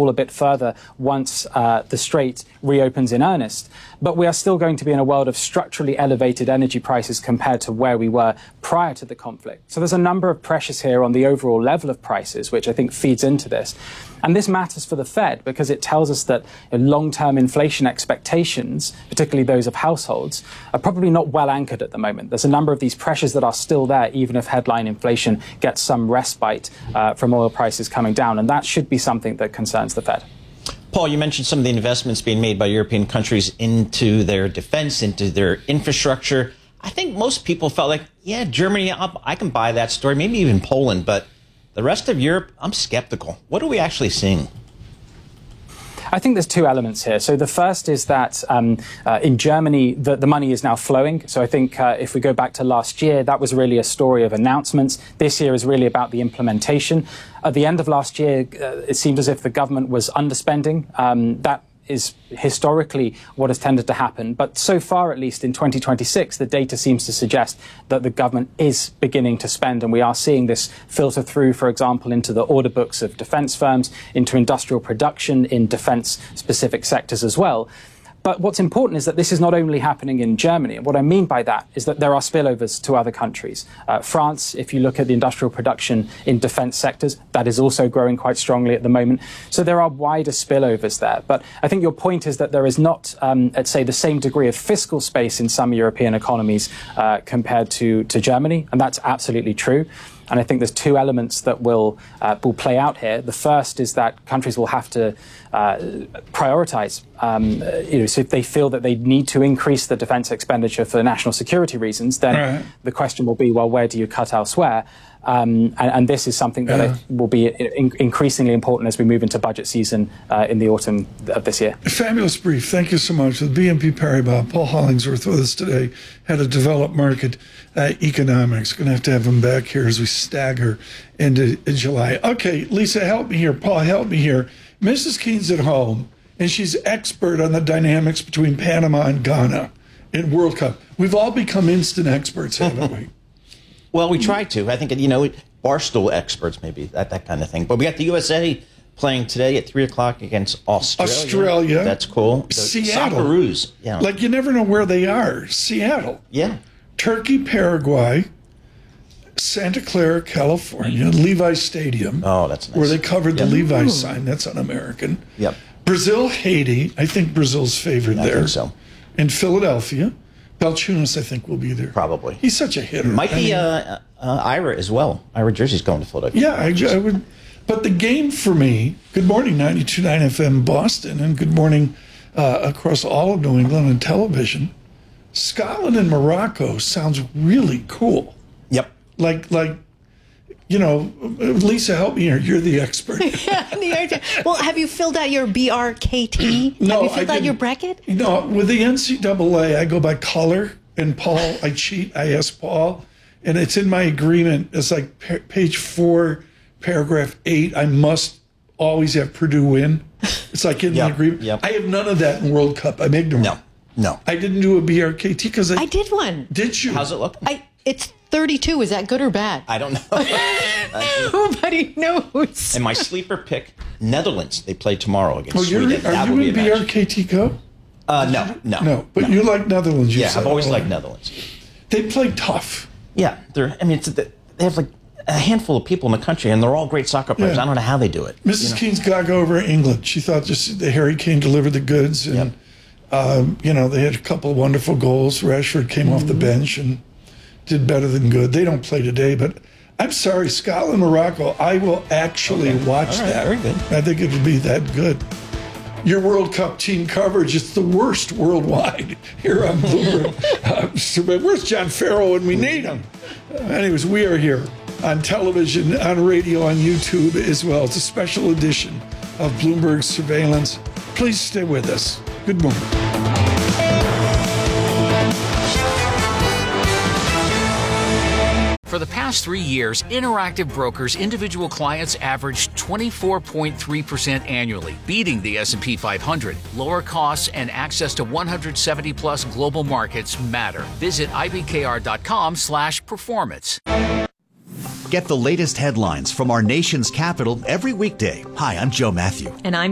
fall a bit further once the Strait reopens in earnest. But we are still going to be in a world of structurally elevated energy prices compared to where we were prior to the conflict. So there's a number of pressures here on the overall level of prices, which I think feeds into this. And this matters for the Fed because it tells us that long-term inflation expectations, particularly those of households, are probably not well anchored at the moment. There's a number of these pressures that are still there, even if headline inflation gets some respite from oil prices coming down. And that should be something that concerns the Fed. Paul, you mentioned some of the investments being made by European countries into their defense, into their infrastructure. I think most people felt like, yeah, Germany, I can buy that story, maybe even Poland, but the rest of Europe, I'm skeptical. What are we actually seeing? I think there's two elements here. So the first is that in Germany, the money is now flowing. So I think if we go back to last year, that was really a story of announcements. This year is really about the implementation. At the end of last year, it seemed as if the government was underspending. That is historically what has tended to happen. But so far, at least in 2026, the data seems to suggest that the government is beginning to spend. And we are seeing this filter through, for example, into the order books of defense firms, into industrial production in defense-specific sectors as well. But what's important is that this is not only happening in Germany. And what I mean by that is that there are spillovers to other countries. France, if you look at the industrial production in defense sectors, that is also growing quite strongly at the moment. So there are wider spillovers there. But I think your point is that there is not, let's say, the same degree of fiscal space in some European economies compared to Germany. And that's absolutely true. And I think there's two elements that will play out here. The first is that countries will have to prioritize. So if they feel that they need to increase the defense expenditure for national security reasons, then the question will be, well, where do you cut elsewhere? And this is something that will be increasingly important as we move into budget season in the autumn of this year. Fabulous brief. Thank you so much. With BNP Paribas, Paul Hollingsworth with us today, head of developed market economics. Going to have him back here as we stagger into July. Okay, Lisa, help me here. Paul, help me here. Mrs. Keene's at home, and she's expert on the dynamics between Panama and Ghana in World Cup. We've all become instant experts, haven't we? Well, we try to. I think, Barstool experts, maybe, that kind of thing. But we got the USA playing today at 3 o'clock against Australia. That's cool. Seattle. Socceroos. Yeah. Like, you never know where they are. Seattle. Yeah. Turkey, Paraguay, Santa Clara, California, Levi's Stadium. Oh, that's nice. Where they covered the Levi's sign. That's un-American. Yep. Brazil, Haiti. I think Brazil's favored there. I think so. In Philadelphia. Balchunas, I think, will be there. Probably. He's such a hitter. Might be Ira as well. Ira Jersey's going to Philadelphia. Yeah, I would. But the game for me, good morning, 92.9 FM Boston, and good morning across all of New England on television. Scotland and Morocco sounds really cool. Yep. Like, Lisa, help me here. You're the expert. Well, have you filled out your BRKT? No, have you filled out your bracket? No, with the NCAA, I go by color. And Paul, I cheat. I ask Paul. And it's in my agreement. It's like page 4, paragraph 8. I must always have Purdue win. It's like in the agreement. Yep. I have none of that in World Cup. I'm ignorant. No. I didn't do a BRKT because I did one. Did you? How's it look? It's 32. Is that good or bad? I don't know. Nobody knows. And my sleeper pick, Netherlands. They play tomorrow against Sweden. Are you in BRKT Go? No. But you like Netherlands. Yeah, I've always liked Netherlands. They play tough. Yeah, they have like a handful of people in the country, and they're all great soccer players. I don't know how they do it. Mrs. Keene's got to go over England. She thought just the Harry Kane delivered the goods, and they had a couple of wonderful goals. Rashford came off the bench and did better than good. They don't play today, but I'm sorry, Scotland, Morocco. I will actually watch that. Very good. I think it would be that good. Your World Cup team coverage is the worst worldwide here on Bloomberg. Where's John Farrell when we need him? Anyways, we are here on television, on radio, on YouTube as well. It's a special edition of Bloomberg Surveillance. Please stay with us. Good morning. For the past 3 years, Interactive Brokers' individual clients averaged 24.3% annually, beating the S&P 500. Lower costs and access to 170-plus global markets matter. Visit ibkr.com/performance. Get the latest headlines from our nation's capital every weekday. Hi, I'm Joe Matthew. And I'm